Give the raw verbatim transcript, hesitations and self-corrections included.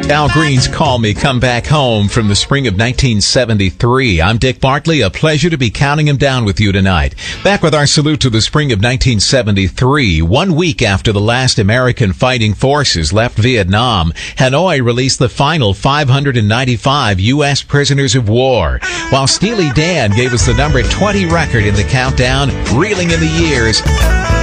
Al Green's Call Me Come Back Home from the spring of nineteen seventy-three. I'm Dick Bartley. A pleasure to be counting him down with you tonight. Back with our salute to the spring of nineteen seventy-three. One week after the last American fighting forces left Vietnam, Hanoi released the final five hundred ninety-five U S prisoners of war. While Steely Dan gave us the number twenty record in the countdown, reeling in the years.